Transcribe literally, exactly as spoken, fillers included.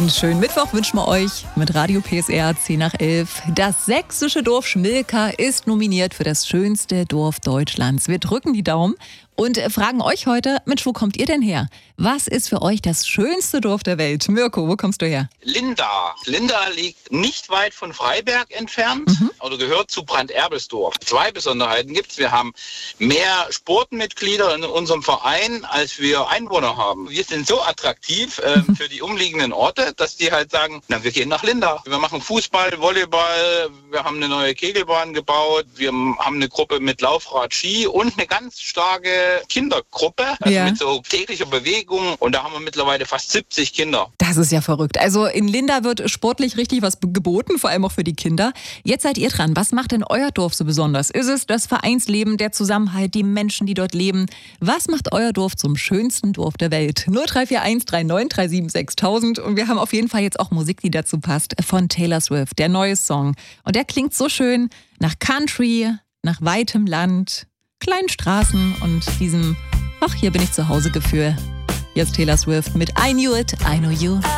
Einen schönen Mittwoch wünschen wir euch mit Radio P S R zehn nach elf. Das sächsische Dorf Schmilka ist nominiert für das schönste Dorf Deutschlands. Wir drücken die Daumen und fragen euch heute, Mensch, wo kommt ihr denn her? Was ist für euch das schönste Dorf der Welt? Mirko, wo kommst du her? Linda. Linda liegt nicht weit von Freiberg entfernt, Mhm. oder gehört zu Brand-Erbelsdorf. Zwei Besonderheiten gibt es. Wir haben mehr Sportmitglieder in unserem Verein, als wir Einwohner haben. Wir sind so attraktiv äh, Mhm. für die umliegenden Orte, dass die halt sagen, na, wir gehen nach Linda. Wir machen Fußball, Volleyball, wir haben eine neue Kegelbahn gebaut, wir haben eine Gruppe mit Laufrad, Ski und eine ganz starke Kindergruppe, also Ja. mit so täglicher Bewegung. Und da haben wir mittlerweile fast siebzig Kinder. Das ist ja verrückt. Also in Linda wird sportlich richtig was geboten, vor allem auch für die Kinder. Jetzt seid ihr dran. Was macht denn euer Dorf so besonders? Ist es das Vereinsleben, der Zusammenhalt, die Menschen, die dort leben? Was macht euer Dorf zum schönsten Dorf der Welt? null drei vier eins drei neun drei sieben sechs tausend. Und wir haben auf jeden Fall jetzt auch Musik, die dazu passt, von Taylor Swift, der neue Song. Und der klingt so schön nach Country, nach weitem Land, kleinen Straßen und diesem, ach, hier bin ich zu Hause Gefühl. Jetzt Taylor Swift mit I Knew It, I Know You.